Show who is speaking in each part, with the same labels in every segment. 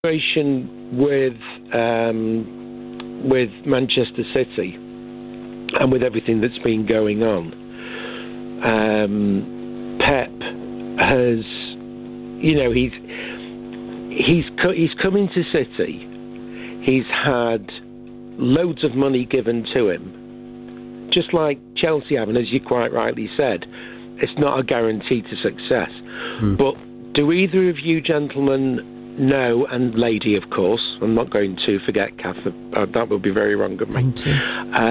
Speaker 1: Situation with Manchester City and with everything that's been going on, Pep has, he's come into City. He's had loads of money given to him, just like Chelsea have, and as you quite rightly said, it's not a guarantee to success. But do either of you gentlemen know, and lady, of course, I'm not going to forget Kath, that would be very wrong of me.
Speaker 2: Thank you.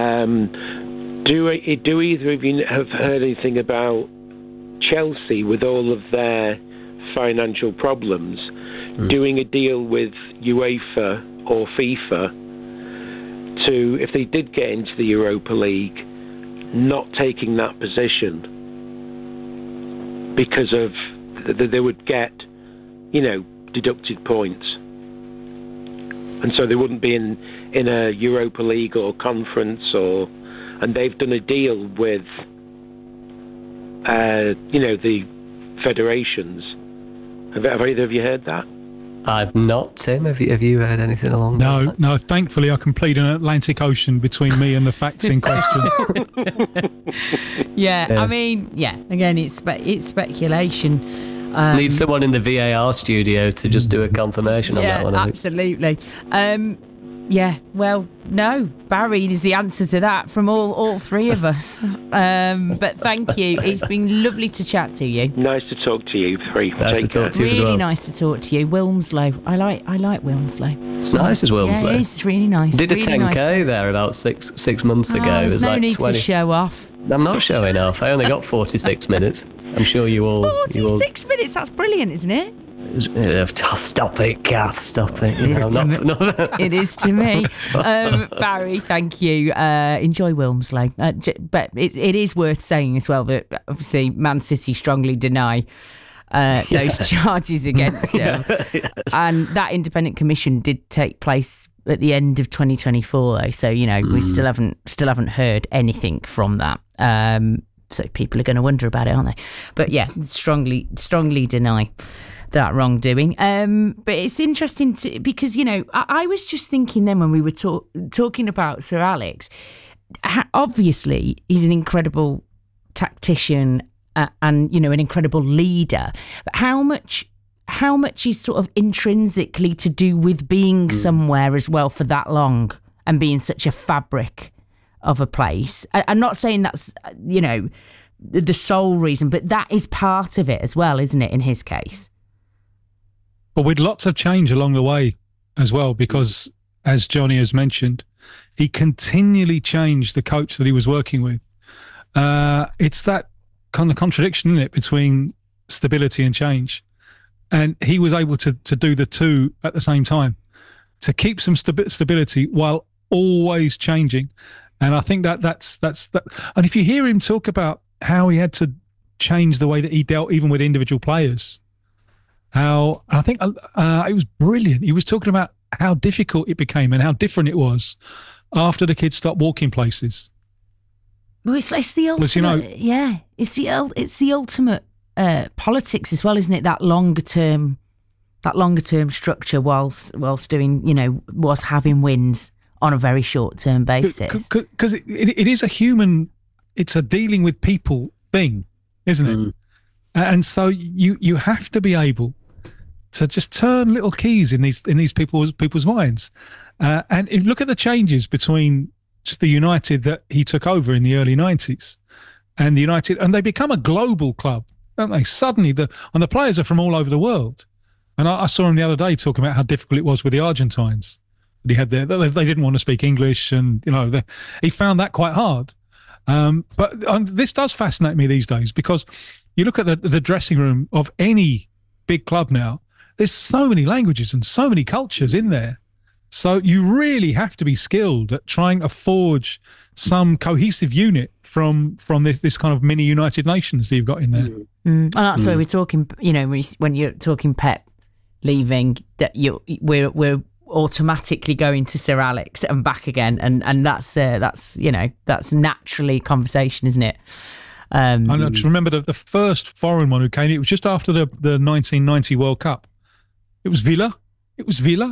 Speaker 1: Do either of you have heard anything about Chelsea, with all of their financial problems, doing a deal with UEFA or FIFA to, if they did get into the Europa League, not taking that position because of they would get, deducted points, and so they wouldn't be in a Europa League or conference, and they've done a deal with the federations. Have either of you heard that?
Speaker 3: I've not, Tim. Have you heard anything along those lines? No.
Speaker 4: Thankfully, I can plead an Atlantic Ocean between me and the facts in question.
Speaker 2: I mean, again, it's speculation.
Speaker 3: Need someone in the VAR studio to just do a confirmation on that one.
Speaker 2: Absolutely. Well, no, Barry is the answer to that from all three of us. But thank you. It's been lovely to chat to you.
Speaker 1: Nice to talk to you three.
Speaker 3: Nice to talk to you as well.
Speaker 2: Really nice to talk to you. Wilmslow. I like Wilmslow.
Speaker 3: It's nice as Wilmslow.
Speaker 2: Yeah, it's really nice.
Speaker 3: Did a
Speaker 2: really
Speaker 3: 10k
Speaker 2: nice
Speaker 3: there about six months ago.
Speaker 2: There's no need
Speaker 3: 20.
Speaker 2: to show off.
Speaker 3: I'm not showing off. I only got 46 minutes. I'm sure you all...
Speaker 2: 46 minutes? That's brilliant, isn't it?
Speaker 3: Stop it, Kath. Stop it.
Speaker 2: It is to me. Barry, thank you. Enjoy Wilmslow. But it is worth saying as well that obviously Man City strongly deny those charges against them. Yes. And that independent commission did take place at the end of 2024, though. So, we still haven't heard anything from that. So people are going to wonder about it, aren't they? But strongly deny that wrongdoing. But it's interesting because, I was just thinking then when we were talking about Sir Alex, obviously he's an incredible tactician and, an incredible leader. But how much is sort of intrinsically to do with being somewhere as well for that long and being such a fabric of a place? I'm not saying that's, the sole reason, but that is part of it as well, isn't it, in his case?
Speaker 4: But with lots of change along the way as well, because as Johnny has mentioned, he continually changed the coach that he was working with. It's that kind of contradiction, isn't it, between stability and change. And he was able to do the two at the same time, to keep some stability while always changing. And I think that's that. And if you hear him talk about how he had to change the way that he dealt even with individual players, how I think it was brilliant. He was talking about how difficult it became and how different it was after the kids stopped walking places.
Speaker 2: Well, it's the ultimate. It's the ultimate politics as well, isn't it? That longer term structure, whilst doing, was having wins on a very short term basis.
Speaker 4: Because it is a human, it's a dealing with people thing, isn't it? And so you have to be able to just turn little keys in these people's minds. And look at the changes between just the United that he took over in the early 90s and the United, and they become a global club, don't they? Suddenly, the players are from all over the world. And I saw him the other day talking about how difficult it was with the Argentines. He had they didn't want to speak English, and he found that quite hard. But this does fascinate me these days, because you look at the dressing room of any big club now. There's so many languages and so many cultures in there. So you really have to be skilled at trying to forge some cohesive unit from this kind of mini United Nations that you've got in there.
Speaker 2: And that's why we're talking. When you're talking Pep leaving, that we're automatically going to Sir Alex and back again, and that's naturally a conversation, isn't it?
Speaker 4: I just remember the first foreign one who came. It was just after the 1990 World Cup. It was Villa It was Villa.